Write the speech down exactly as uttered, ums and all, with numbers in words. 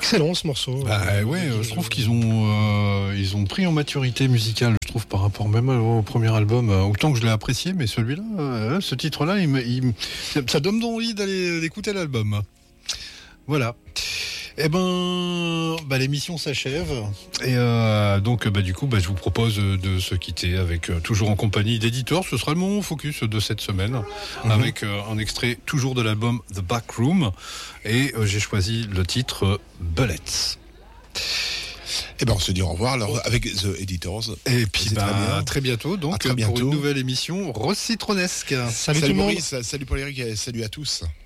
excellent ce morceau. Bah euh, ouais, euh, je trouve qu'ils ont euh, ils ont pris en maturité musicale, je trouve, par rapport même au premier album. Euh, autant que je l'ai apprécié, mais celui-là, euh, ce titre-là, il, me, il ça donne donc envie d'aller écouter l'album. Voilà. Eh ben, bah, l'émission s'achève et euh, donc bah, du coup bah, je vous propose de se quitter avec euh, toujours en compagnie d'éditeurs. Ce sera le moment focus de cette semaine mm-hmm. avec euh, un extrait toujours de l'album The Back Room et euh, j'ai choisi le titre euh, Bullets. Et ben on se dit au revoir alors avec The Editors. Et puis bah, très, très bientôt donc très bientôt. Pour une nouvelle émission Rose Citronesque. Salut, salut tout le monde. Maurice, salut Paul-Éric et salut à tous.